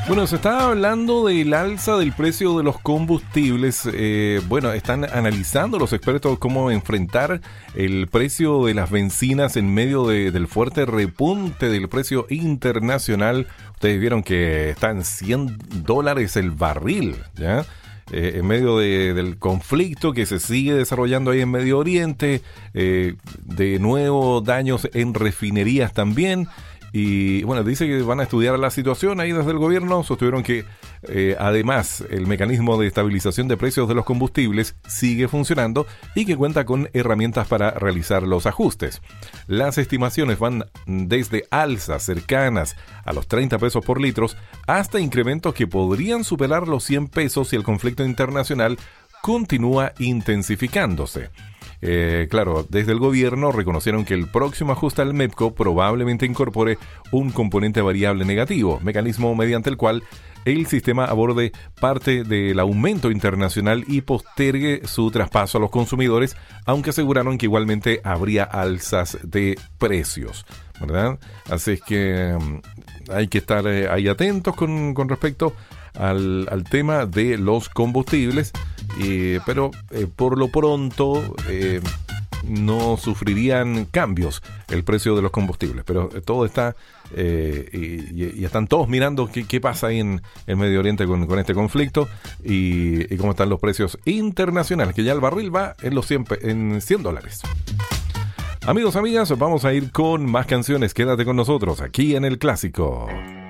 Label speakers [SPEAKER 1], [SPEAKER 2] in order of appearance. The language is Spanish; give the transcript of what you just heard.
[SPEAKER 1] Bueno, se está hablando del alza del precio de los combustibles. Están analizando los expertos cómo enfrentar el precio de las bencinas en medio del fuerte repunte del precio internacional. Ustedes vieron que está en $100 el barril, ¿ya? En medio del conflicto que se sigue desarrollando ahí en Medio Oriente, de nuevo daños en refinerías también. Y bueno, dice que van a estudiar la situación ahí desde el gobierno. Sostuvieron que además el mecanismo de estabilización de precios de los combustibles sigue funcionando y que cuenta con herramientas para realizar los ajustes. Las estimaciones van desde alzas cercanas a los 30 pesos por litro hasta incrementos que podrían superar los 100 pesos si el conflicto internacional continúa intensificándose. Claro, desde el gobierno reconocieron que el próximo ajuste al MEPCO probablemente incorpore un componente variable negativo, mecanismo mediante el cual el sistema aborde parte del aumento internacional y postergue su traspaso a los consumidores, aunque aseguraron que igualmente habría alzas de precios, ¿verdad? Así es que hay que estar ahí atentos con respecto al tema de los combustibles, pero por lo pronto no sufrirían cambios el precio de los combustibles, pero todo está y están todos mirando qué pasa ahí en Medio Oriente con este conflicto y cómo están los precios internacionales, que ya el barril va en los $100. Amigos, amigas, vamos a ir con más canciones. Quédate con nosotros aquí en El Clásico.